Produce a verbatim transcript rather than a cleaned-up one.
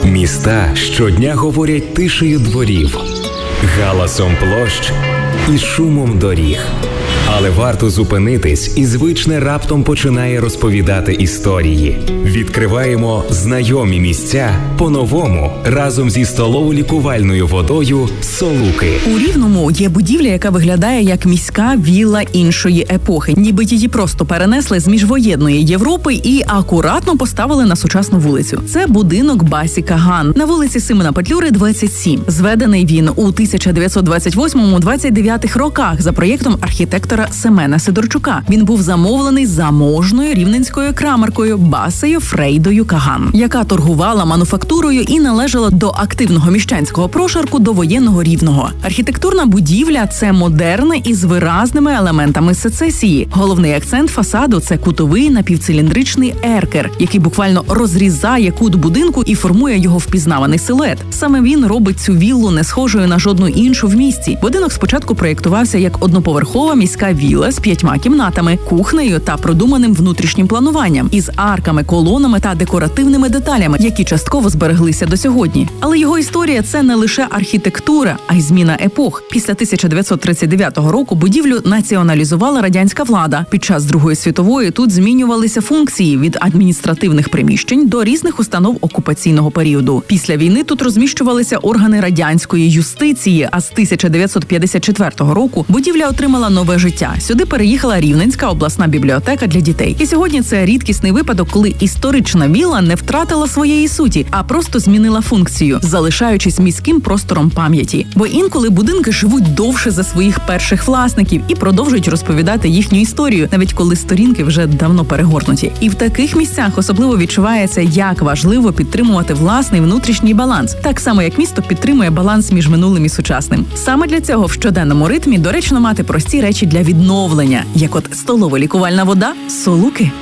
Міста щодня говорять тишею дворів, галасом площ і шумом доріг. Але варто зупинитись, і звичне раптом починає розповідати історії. Відкриваємо знайомі місця по-новому разом зі столово-лікувальною водою «Солуки». У Рівному є будівля, яка виглядає як міська вілла іншої епохи. Ніби її просто перенесли з міжвоєнної Європи і акуратно поставили на сучасну вулицю. Це будинок Басі Каган на вулиці Симона Петлюри, двадцять сім. Зведений він у тисяча дев'ятсот двадцять восьмому - двадцять дев'ятих роках за проєктом архітектора Семена Сидорчука. Він був замовлений заможною рівненською крамаркою Басею Фрейдою Каган, яка торгувала мануфактурою і належала до активного міщанського прошарку довоєнного Рівного. Архітектурна будівля – це модерне із виразними елементами сецесії. Головний акцент фасаду – це кутовий напівциліндричний еркер, який буквально розрізає кут будинку і формує його впізнаваний силует. Саме він робить цю віллу не схожою на жодну іншу в місті. Будинок спочатку проєктувався як одноповерхова міська вілла з п'ятьма кімнатами, кухнею та продуманим внутрішнім плануванням, із арками, колонами та декоративними деталями, які частково збереглися до сьогодні. Але його історія – це не лише архітектура, а й зміна епох. Після тисяча дев'ятсот тридцять дев'ятого року будівлю націоналізувала радянська влада. Під час Другої світової тут змінювалися функції від адміністративних приміщень до різних установ окупаційного періоду. Після війни тут розміщувалися органи радянської юстиції, а з тисяча дев'ятсот п'ятдесят четвертого року будівля отримала нове життя. Сюди переїхала Рівненська обласна бібліотека для дітей. І сьогодні це рідкісний випадок, коли історична вілла не втратила своєї суті, а просто змінила функцію, залишаючись міським простором пам'яті. Бо інколи будинки живуть довше за своїх перших власників і продовжують розповідати їхню історію, навіть коли сторінки вже давно перегорнуті. І в таких місцях особливо відчувається, як важливо підтримувати власний внутрішній баланс, так само як місто підтримує баланс між минулим і сучасним. Саме для цього в щоденному ритмі доречно мати прості речі для відновлення, як от столово-лікувальна вода «Солуки».